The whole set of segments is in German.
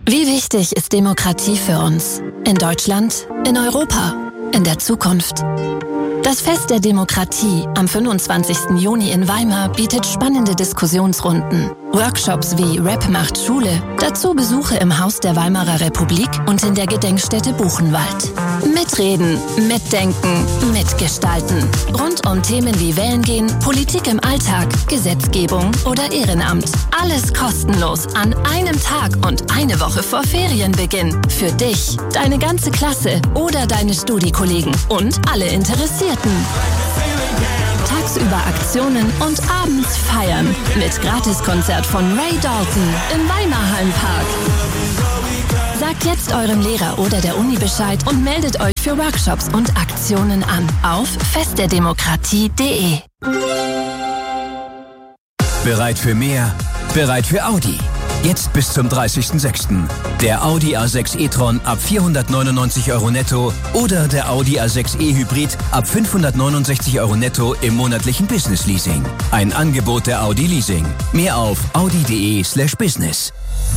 Wie wichtig ist Demokratie für uns? In Deutschland, in Europa, in der Zukunft? Das Fest der Demokratie am 25. Juni in Weimar bietet spannende Diskussionsrunden, Workshops wie Rap macht Schule, dazu Besuche im Haus der Weimarer Republik und in der Gedenkstätte Buchenwald. Mitreden, mitdenken, mitgestalten. Rund um Themen wie Wählen gehen, Politik im Alltag, Gesetzgebung oder Ehrenamt. Alles kostenlos an einem Tag und eine Woche vor Ferienbeginn. Für dich, deine ganze Klasse oder deine Studiekollegen und alle Interessierten. Tagsüber Aktionen und abends feiern. Mit Gratiskonzert von Ray Dalton im Weimar Hallenpark. Sagt jetzt eurem Lehrer oder der Uni Bescheid und meldet euch für Workshops und Aktionen an auf festderdemokratie.de. Bereit für mehr? Bereit für Audi. Jetzt bis zum 30.06. Der Audi A6 e-tron ab 499 € netto oder der Audi A6 e-Hybrid ab 569 € netto im monatlichen Business-Leasing. Ein Angebot der Audi Leasing. Mehr auf audi.de/business.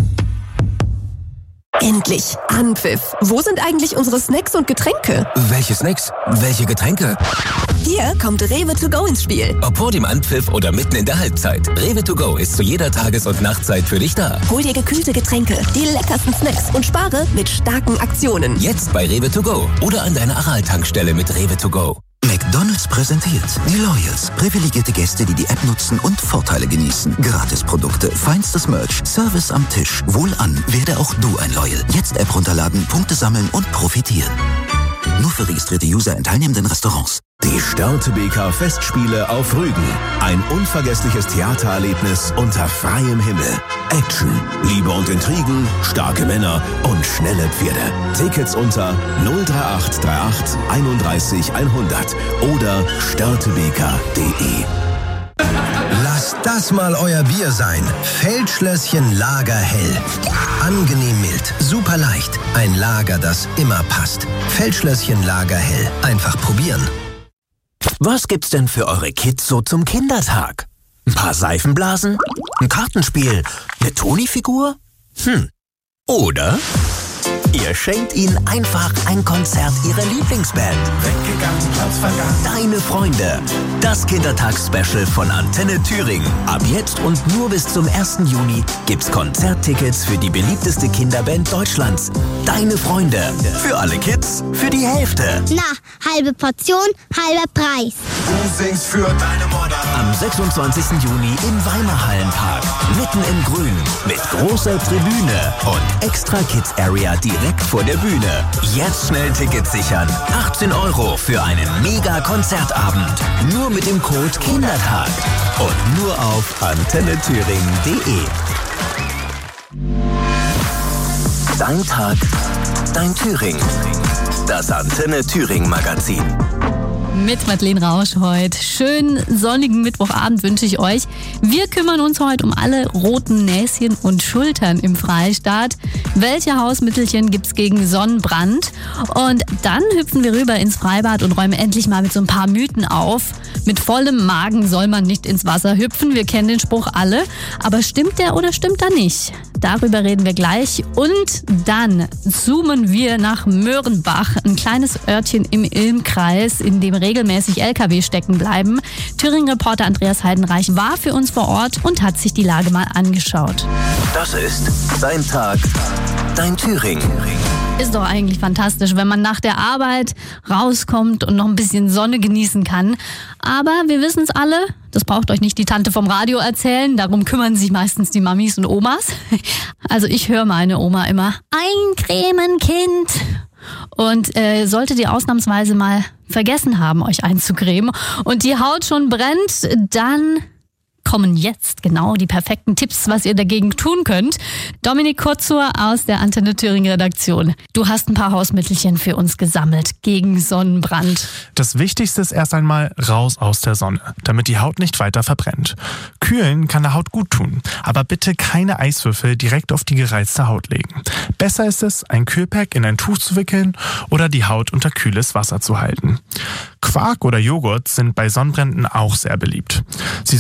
Endlich! Anpfiff! Wo sind eigentlich unsere Snacks und Getränke? Welche Snacks? Welche Getränke? Hier kommt Rewe to go ins Spiel. Ob vor dem Anpfiff oder mitten in der Halbzeit. Rewe to go ist zu jeder Tages- und Nachtzeit für dich da. Hol dir gekühlte Getränke, die leckersten Snacks und spare mit starken Aktionen. Jetzt bei Rewe to go oder an deiner Aral-Tankstelle mit Rewe to go. McDonald's präsentiert die Loyals. Privilegierte Gäste, die die App nutzen und Vorteile genießen. Gratisprodukte, feinstes Merch, Service am Tisch. Wohlan, werde auch du ein Loyal. Jetzt App runterladen, Punkte sammeln und profitieren. Nur für registrierte User in teilnehmenden Restaurants. Die Störtebeker Festspiele auf Rügen. Ein unvergessliches Theatererlebnis unter freiem Himmel. Action, Liebe und Intrigen, starke Männer und schnelle Pferde. Tickets unter 03838 31 100 oder störtebeker.de. Lasst das mal euer Bier sein. Feldschlösschen Lager Hell. Angenehm mild, super leicht. Ein Lager, das immer passt. Feldschlösschen Lager Hell. Einfach probieren. Was gibt's denn für eure Kids so zum Kindertag? Ein paar Seifenblasen? Ein Kartenspiel? Eine Toni-Figur? Oder ihr schenkt ihnen einfach ein Konzert ihrer Lieblingsband. Weggegangen, Platz vergangen. Deine Freunde. Das Kindertags-Special von Antenne Thüringen. Ab jetzt und nur bis zum 1. Juni gibt's Konzerttickets für die beliebteste Kinderband Deutschlands. Deine Freunde. Für alle Kids, für die Hälfte. Na, halbe Portion, halber Preis. Du singst für deine Mutter. Am 26. Juni im Weimar Hallenpark. Mitten im Grün. Mit großer Tribüne und extra Kids-Area direkt vor der Bühne. Jetzt schnell Tickets sichern. 18 € für einen Mega-Konzertabend. Nur mit dem Code Kindertag. Und nur auf antennethüringen.de. Dein Tag, dein Thüringen. Das Antenne Thüringen Magazin. Mit Madeleine Rausch heute. Schönen sonnigen Mittwochabend wünsche ich euch. Wir kümmern uns heute um alle roten Näschen und Schultern im Freistaat. Welche Hausmittelchen gibt's gegen Sonnenbrand? Und dann hüpfen wir rüber ins Freibad und räumen endlich mal mit so ein paar Mythen auf. Mit vollem Magen soll man nicht ins Wasser hüpfen. Wir kennen den Spruch alle. Aber stimmt der oder stimmt er nicht? Darüber reden wir gleich. Und dann zoomen wir nach Möhrenbach, ein kleines Örtchen im Ilmkreis, in dem regelmäßig LKW stecken bleiben. Thüringen-Reporter Andreas Heidenreich war für uns vor Ort und hat sich die Lage mal angeschaut. Das ist dein Tag, dein Thüringen. Ist doch eigentlich fantastisch, wenn man nach der Arbeit rauskommt und noch ein bisschen Sonne genießen kann. Aber wir wissen es alle, das braucht euch nicht die Tante vom Radio erzählen, darum kümmern sich meistens die Mamis und Omas. Also ich höre meine Oma immer, eincremen, Kind. Und solltet ihr ausnahmsweise mal vergessen haben, euch einzucremen und die Haut schon brennt, dann kommen jetzt genau die perfekten Tipps, was ihr dagegen tun könnt. Dominik Kurzur aus der Antenne Thüringen Redaktion. Du hast ein paar Hausmittelchen für uns gesammelt gegen Sonnenbrand. Das Wichtigste ist erst einmal raus aus der Sonne, damit die Haut nicht weiter verbrennt. Kühlen kann der Haut gut tun, aber bitte keine Eiswürfel direkt auf die gereizte Haut legen. Besser ist es, ein Kühlpack in ein Tuch zu wickeln oder die Haut unter kühles Wasser zu halten. Quark oder Joghurt sind bei Sonnenbränden auch sehr beliebt. Sie sollen der Haut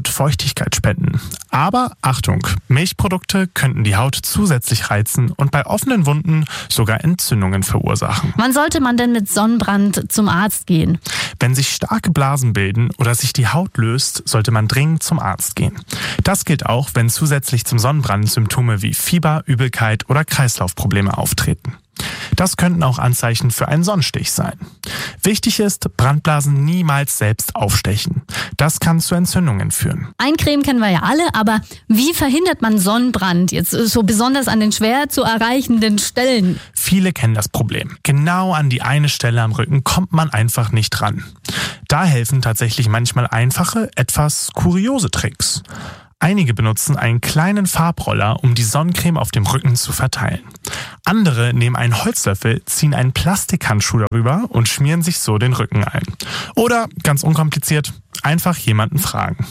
Haut Feuchtigkeit spenden. Aber Achtung, Milchprodukte könnten die Haut zusätzlich reizen und bei offenen Wunden sogar Entzündungen verursachen. Wann sollte man denn mit Sonnenbrand zum Arzt gehen? Wenn sich starke Blasen bilden oder sich die Haut löst, sollte man dringend zum Arzt gehen. Das gilt auch, wenn zusätzlich zum Sonnenbrand Symptome wie Fieber, Übelkeit oder Kreislaufprobleme auftreten. Das könnten auch Anzeichen für einen Sonnenstich sein. Wichtig ist, Brandblasen niemals selbst aufstechen. Das kann zu Entzündungen führen. Eincremen kennen wir ja alle, aber wie verhindert man Sonnenbrand jetzt so besonders an den schwer zu erreichenden Stellen? Viele kennen das Problem. Genau an die eine Stelle am Rücken kommt man einfach nicht ran. Da helfen tatsächlich manchmal einfache, etwas kuriose Tricks. Einige benutzen einen kleinen Farbroller, um die Sonnencreme auf dem Rücken zu verteilen. Andere nehmen einen Holzlöffel, ziehen einen Plastikhandschuh darüber und schmieren sich so den Rücken ein. Oder, ganz unkompliziert, einfach jemanden fragen.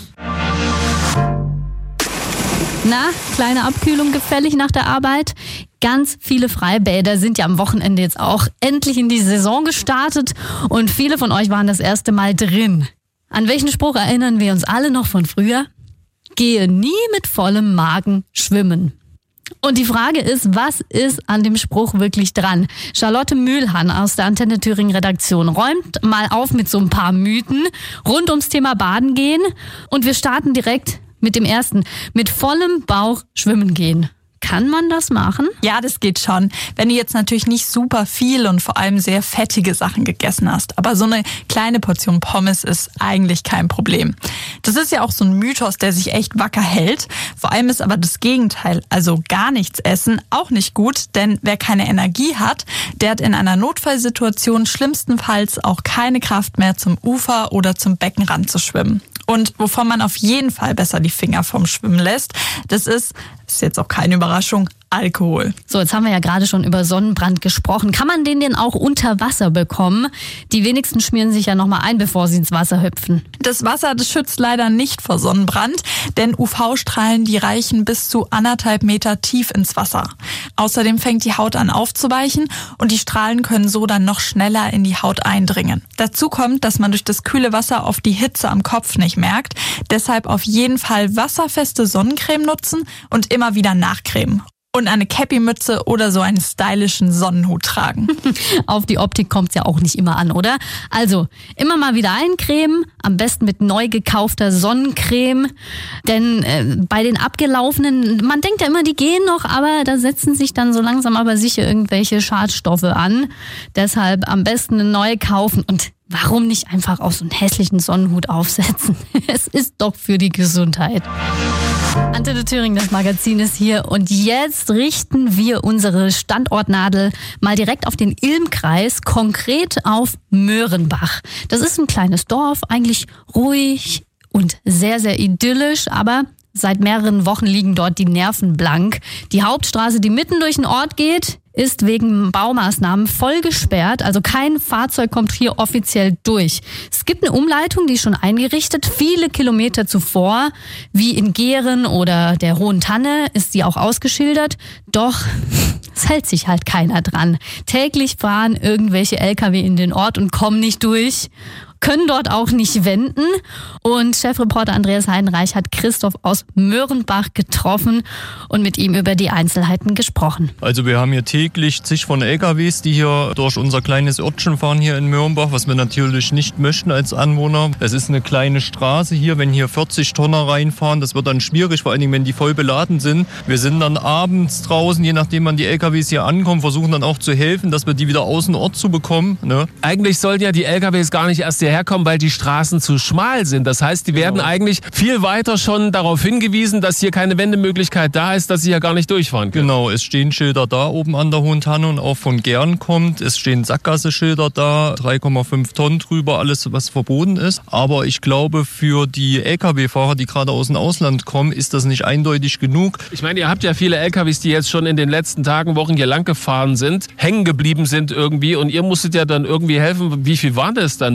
Na, kleine Abkühlung gefällig nach der Arbeit? Ganz viele Freibäder sind ja am Wochenende jetzt auch endlich in die Saison gestartet und viele von euch waren das erste Mal drin. An welchen Spruch erinnern wir uns alle noch von früher? Gehe nie mit vollem Magen schwimmen. Und die Frage ist, was ist an dem Spruch wirklich dran? Charlotte Mühlhahn aus der Antenne Thüringen Redaktion räumt mal auf mit so ein paar Mythen rund ums Thema Baden gehen. Und wir starten direkt mit dem ersten. Mit vollem Bauch schwimmen gehen. Kann man das machen? Ja, das geht schon. Wenn du jetzt natürlich nicht super viel und vor allem sehr fettige Sachen gegessen hast. Aber so eine kleine Portion Pommes ist eigentlich kein Problem. Das ist ja auch so ein Mythos, der sich echt wacker hält. Vor allem ist aber das Gegenteil, also gar nichts essen, auch nicht gut. Denn wer keine Energie hat, der hat in einer Notfallsituation schlimmstenfalls auch keine Kraft mehr zum Ufer oder zum Beckenrand zu schwimmen. Und wovon man auf jeden Fall besser die Finger vom Schwimmen lässt, das ist jetzt auch keine Überraschung, Alkohol. So, jetzt haben wir ja gerade schon über Sonnenbrand gesprochen. Kann man den denn auch unter Wasser bekommen? Die wenigsten schmieren sich ja nochmal ein, bevor sie ins Wasser hüpfen. Das Wasser, das schützt leider nicht vor Sonnenbrand, denn UV-Strahlen, die reichen bis zu 1,5 Meter tief ins Wasser. Außerdem fängt die Haut an aufzuweichen und die Strahlen können so dann noch schneller in die Haut eindringen. Dazu kommt, dass man durch das kühle Wasser oft die Hitze am Kopf nicht merkt. Deshalb auf jeden Fall wasserfeste Sonnencreme nutzen und immer wieder nachcremen. Und eine Cappy-Mütze oder so einen stylischen Sonnenhut tragen. Auf die Optik kommt's ja auch nicht immer an, oder? Also, immer mal wieder eincremen, am besten mit neu gekaufter Sonnencreme. Denn bei den abgelaufenen, man denkt ja immer, die gehen noch, aber da setzen sich dann so langsam aber sicher irgendwelche Schadstoffe an. Deshalb am besten eine neue kaufen und warum nicht einfach auch so einen hässlichen Sonnenhut aufsetzen? Es ist doch für die Gesundheit. Antenne Thüringen, das Magazin ist hier und jetzt richten wir unsere Standortnadel mal direkt auf den Ilm-Kreis, konkret auf Möhrenbach. Das ist ein kleines Dorf, eigentlich ruhig und sehr, sehr idyllisch, aber seit mehreren Wochen liegen dort die Nerven blank. Die Hauptstraße, die mitten durch den Ort geht, ist wegen Baumaßnahmen voll gesperrt, also kein Fahrzeug kommt hier offiziell durch. Es gibt eine Umleitung, die ist schon eingerichtet. Viele Kilometer zuvor, wie in Gehren oder der Hohen Tanne, ist die auch ausgeschildert. Doch es hält sich halt keiner dran. Täglich fahren irgendwelche LKW in den Ort und kommen nicht durch, können dort auch nicht wenden. Und Chefreporter Andreas Heidenreich hat Christoph aus Möhrenbach getroffen und mit ihm über die Einzelheiten gesprochen. Also wir haben hier täglich zig von LKWs, die hier durch unser kleines Örtchen fahren hier in Möhrenbach, was wir natürlich nicht möchten als Anwohner. Es ist eine kleine Straße hier, wenn hier 40 Tonner reinfahren, das wird dann schwierig, vor allen Dingen, wenn die voll beladen sind. Wir sind dann abends draußen, je nachdem wann die LKWs hier ankommen, versuchen dann auch zu helfen, dass wir die wieder aus dem Ort zu bekommen. Ne? Eigentlich sollten ja die LKWs gar nicht erst hierher kommen, weil die Straßen zu schmal sind. Das heißt, die werden eigentlich viel weiter schon darauf hingewiesen, dass hier keine Wendemöglichkeit da ist, dass sie ja gar nicht durchfahren können. Genau, es stehen Schilder da oben an der Hohen Tanne und auch von Gern kommt. Es stehen Sackgasseschilder da, 3,5 Tonnen drüber, alles was verboten ist. Aber ich glaube, für die LKW-Fahrer, die gerade aus dem Ausland kommen, ist das nicht eindeutig genug. Ich meine, ihr habt ja viele LKWs, die jetzt schon in den letzten Tagen, Wochen hier lang gefahren sind, hängen geblieben sind irgendwie und ihr musstet ja dann irgendwie helfen. Wie viel waren das dann? Nur unter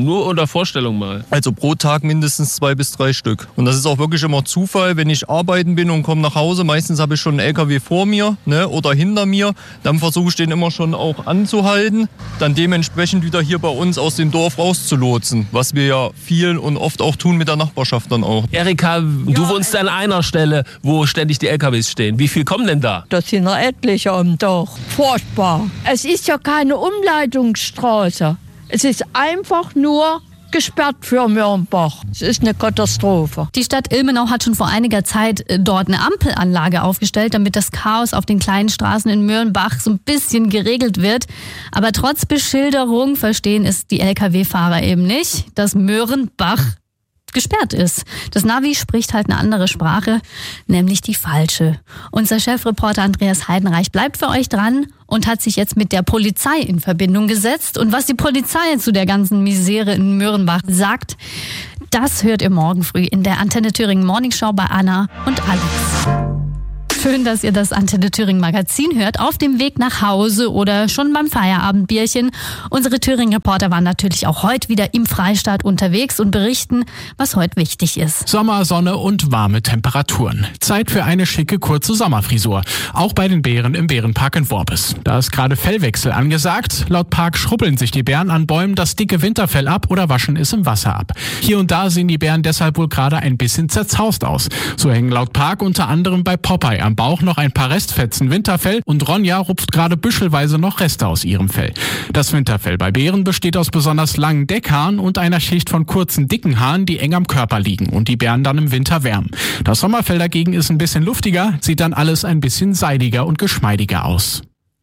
Vorstellung mal. Also pro Tag mindestens 2 bis 3 Stück. Und das ist auch wirklich immer Zufall, wenn ich arbeiten bin und komme nach Hause. Meistens habe ich schon einen LKW vor mir, ne, oder hinter mir. Dann versuche ich den immer schon auch anzuhalten. Dann dementsprechend wieder hier bei uns aus dem Dorf rauszulotsen. Was wir ja viel und oft auch tun mit der Nachbarschaft dann auch. Erika, du wohnst an einer Stelle, wo ständig die LKWs stehen. Wie viel kommen denn da? Das sind noch etliche am Tag. Furchtbar. Es ist ja keine Umleitungsstraße. Es ist einfach nur gesperrt für Mürnbach. Es ist eine Katastrophe. Die Stadt Ilmenau hat schon vor einiger Zeit dort eine Ampelanlage aufgestellt, damit das Chaos auf den kleinen Straßen in Mürnbach so ein bisschen geregelt wird. Aber trotz Beschilderung verstehen es die Lkw-Fahrer eben nicht, dass Mürnbach gesperrt ist. Das Navi spricht halt eine andere Sprache, nämlich die falsche. Unser Chefreporter Andreas Heidenreich bleibt für euch dran und hat sich jetzt mit der Polizei in Verbindung gesetzt. Und was die Polizei zu der ganzen Misere in Mürnbach sagt, das hört ihr morgen früh in der Antenne Thüringen Morningshow bei Anna und Alex. Schön, dass ihr das Antenne Thüringen Magazin hört, auf dem Weg nach Hause oder schon beim Feierabendbierchen. Unsere Thüringen-Reporter waren natürlich auch heute wieder im Freistaat unterwegs und berichten, was heute wichtig ist. Sommer, Sonne und warme Temperaturen. Zeit für eine schicke, kurze Sommerfrisur. Auch bei den Bären im Bärenpark in Worbis. Da ist gerade Fellwechsel angesagt. Laut Park schrubbeln sich die Bären an Bäumen das dicke Winterfell ab oder waschen es im Wasser ab. Hier und da sehen die Bären deshalb wohl gerade ein bisschen zerzaust aus. So hängen laut Park unter anderem bei Popeye am Bauch noch ein paar Restfetzen Winterfell und Ronja rupft gerade büschelweise noch Reste aus ihrem Fell. Das Winterfell bei Bären besteht aus besonders langen Deckhaaren und einer Schicht von kurzen, dicken Haaren, die eng am Körper liegen und die Bären dann im Winter wärmen. Das Sommerfell dagegen ist ein bisschen luftiger, sieht dann alles ein bisschen seidiger und geschmeidiger aus.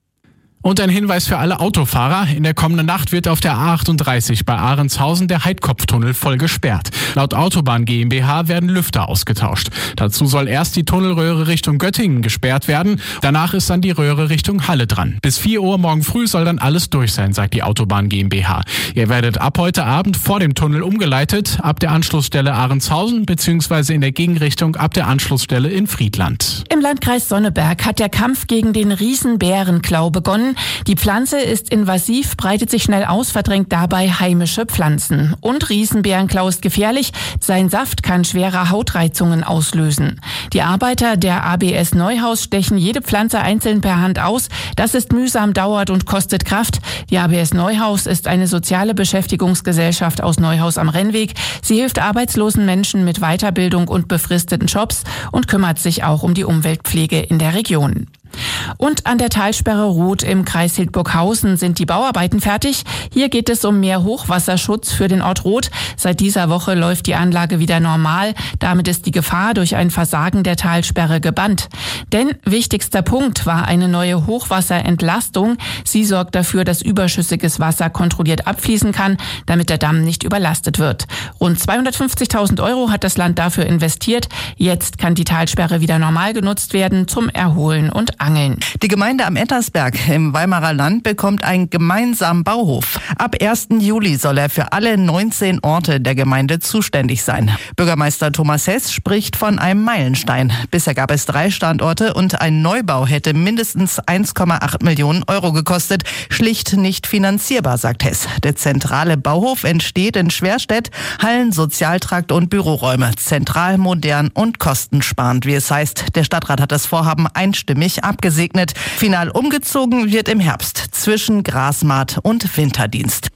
Und ein Hinweis für alle Autofahrer. In der kommenden Nacht wird auf der A38 bei Ahrenshausen der Heidkopftunnel voll gesperrt. Laut Autobahn GmbH werden Lüfter ausgetauscht. Dazu soll erst die Tunnelröhre Richtung Göttingen gesperrt werden. Danach ist dann die Röhre Richtung Halle dran. Bis 4 Uhr morgen früh soll dann alles durch sein, sagt die Autobahn GmbH. Ihr werdet ab heute Abend vor dem Tunnel umgeleitet, ab der Anschlussstelle Ahrenshausen bzw. in der Gegenrichtung ab der Anschlussstelle in Friedland. Im Landkreis Sonneberg hat der Kampf gegen den Riesenbärenklau begonnen. Die Pflanze ist invasiv, breitet sich schnell aus, verdrängt dabei heimische Pflanzen. Und Riesenbärenklau ist gefährlich. Sein Saft kann schwere Hautreizungen auslösen. Die Arbeiter der ABS Neuhaus stechen jede Pflanze einzeln per Hand aus. Das ist mühsam, dauert und kostet Kraft. Die ABS Neuhaus ist eine soziale Beschäftigungsgesellschaft aus Neuhaus am Rennweg. Sie hilft arbeitslosen Menschen mit Weiterbildung und befristeten Jobs und kümmert sich auch um die Umweltpflege in der Region. Und an der Talsperre Roth im Kreis Hildburghausen sind die Bauarbeiten fertig. Hier geht es um mehr Hochwasserschutz für den Ort Roth. Seit dieser Woche läuft die Anlage wieder normal. Damit ist die Gefahr durch ein Versagen der Talsperre gebannt. Denn wichtigster Punkt war eine neue Hochwasserentlastung. Sie sorgt dafür, dass überschüssiges Wasser kontrolliert abfließen kann, damit der Damm nicht überlastet wird. Rund 250.000 € hat das Land dafür investiert. Jetzt kann die Talsperre wieder normal genutzt werden zum Erholen und Angeln. Die Gemeinde am Ettersberg im Weimarer Land bekommt einen gemeinsamen Bauhof. Ab 1. Juli soll er für alle 19 Orte der Gemeinde zuständig sein. Bürgermeister Thomas Hess spricht von einem Meilenstein. Bisher gab es 3 Standorte und ein Neubau hätte mindestens 1,8 Millionen € gekostet. Schlicht nicht finanzierbar, sagt Hess. Der zentrale Bauhof entsteht in Schwerstedt. Hallen, Sozialtrakt und Büroräume. Zentral, modern und kostensparend, wie es heißt. Der Stadtrat hat das Vorhaben einstimmig abgesegnet. Final umgezogen wird im Herbst zwischen Grasmaat und Winterdienst.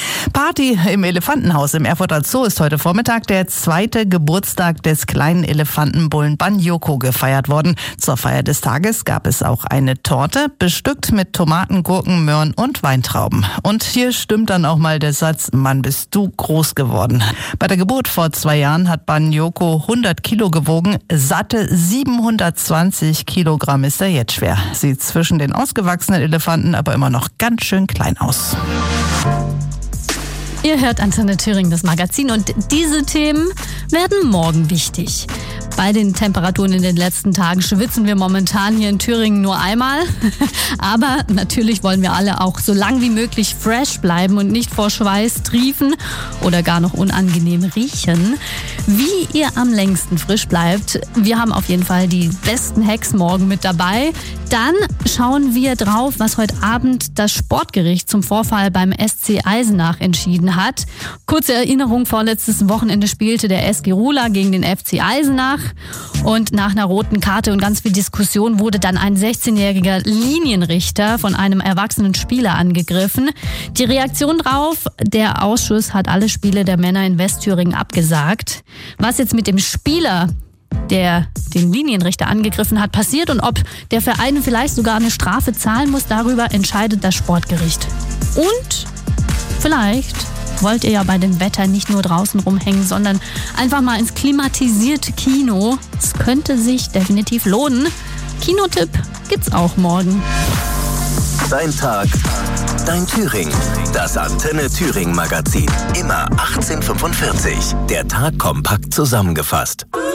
Party im Elefantenhaus im Erfurter Zoo ist heute Vormittag der 2. Geburtstag des kleinen Elefantenbullen Banyoko gefeiert worden. Zur Feier des Tages gab es auch eine Torte, bestückt mit Tomaten, Gurken, Möhren und Weintrauben. Und hier stimmt dann auch mal der Satz, Mann, bist du groß geworden. Bei der Geburt vor 2 Jahren hat Banyoko 100 Kilo gewogen, satte 720 Kilogramm ist er jetzt schwer. Sieht zwischen den ausgewachsenen Elefanten aber immer noch ganz schön klein aus. Ihr hört Antenne Thüringen, das Magazin, und diese Themen werden morgen wichtig. Bei den Temperaturen in den letzten Tagen schwitzen wir momentan hier in Thüringen nur einmal. Aber natürlich wollen wir alle auch so lang wie möglich fresh bleiben und nicht vor Schweiß triefen oder gar noch unangenehm riechen. Wie ihr am längsten frisch bleibt, wir haben auf jeden Fall die besten Hacks morgen mit dabei. Dann schauen wir drauf, was heute Abend das Sportgericht zum Vorfall beim SC Eisenach entschieden hat. Kurze Erinnerung, vorletztes Wochenende spielte der SG Rula gegen den FC Eisenach und nach einer roten Karte und ganz viel Diskussion wurde dann ein 16-jähriger Linienrichter von einem erwachsenen Spieler angegriffen. Die Reaktion drauf, der Ausschuss hat alle Spiele der Männer in Westthüringen abgesagt. Was jetzt mit dem Spieler, der den Linienrichter angegriffen hat, passiert und ob der Verein vielleicht sogar eine Strafe zahlen muss, darüber entscheidet das Sportgericht. Und vielleicht wollt ihr ja bei dem Wetter nicht nur draußen rumhängen, sondern einfach mal ins klimatisierte Kino. Es könnte sich definitiv lohnen. Kinotipp gibt's auch morgen. Dein Tag, dein Thüringen. Das Antenne Thüringen Magazin. Immer 18:45. Der Tag kompakt zusammengefasst.